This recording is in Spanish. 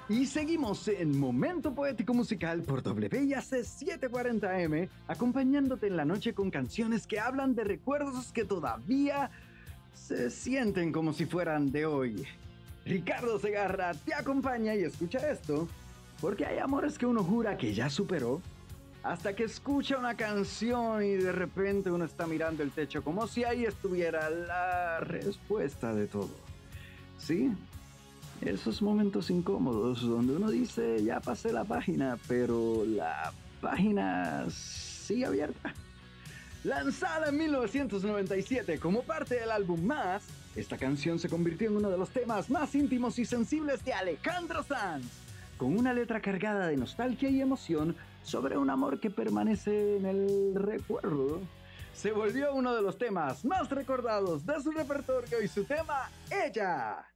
Y seguimos en Momento Poético Musical por WIAC 740M, acompañándote en la noche con canciones que hablan de recuerdos que todavía se sienten como si fueran de hoy. Ricardo Segarra te acompaña y escucha esto, porque hay amores que uno jura que ya superó, hasta que escucha una canción y de repente uno está mirando el techo como si ahí estuviera la respuesta de todo. ¿Sí? Esos momentos incómodos donde uno dice, ya pasé la página, pero la página sigue abierta. Lanzada en 1997 como parte del álbum Más, esta canción se convirtió en uno de los temas más íntimos y sensibles de Alejandro Sanz, con una letra cargada de nostalgia y emoción sobre un amor que permanece en el recuerdo. Se volvió uno de los temas más recordados de su repertorio y su tema, Ella.